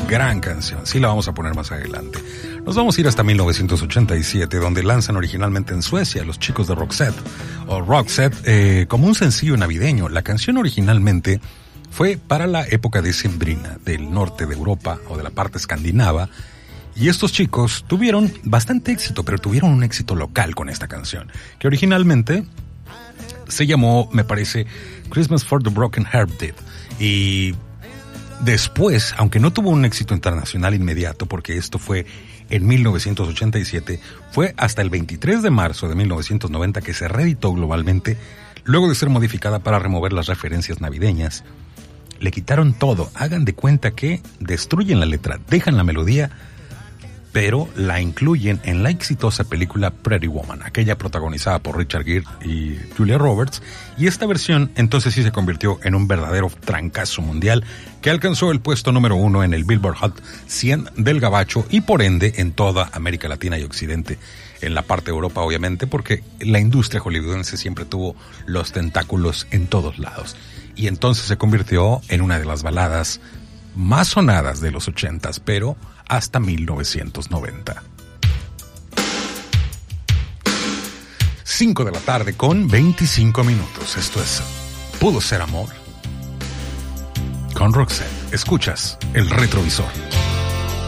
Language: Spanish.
gran canción. Sí, la vamos a poner más adelante. Nos vamos a ir hasta 1987, donde lanzan originalmente en Suecia los chicos de Roxette, o Roxette, como un sencillo navideño. La canción originalmente fue para la época decembrina del norte de Europa o de la parte escandinava, y estos chicos tuvieron bastante éxito, pero tuvieron un éxito local con esta canción, que originalmente se llamó, me parece, Christmas for the Broken Hearted. Y después, aunque no tuvo un éxito internacional inmediato, porque esto fue en 1987, fue hasta el 23 de marzo de 1990 que se reeditó globalmente, luego de ser modificada para remover las referencias navideñas. Le quitaron todo, hagan de cuenta que destruyen la letra, dejan la melodía, pero la incluyen en la exitosa película Pretty Woman, aquella protagonizada por Richard Gere y Julia Roberts, y esta versión entonces sí se convirtió en un verdadero trancazo mundial que alcanzó el puesto número 1 en el Billboard Hot 100 del Gabacho y por ende en toda América Latina y Occidente, en la parte de Europa obviamente, porque la industria hollywoodense siempre tuvo los tentáculos en todos lados, y entonces se convirtió en una de las baladas más sonadas de los 80s, pero hasta 1990. 5 de la tarde con 25 minutos. Esto es Pudo Ser Amor con Roxette. Escuchas El Retrovisor.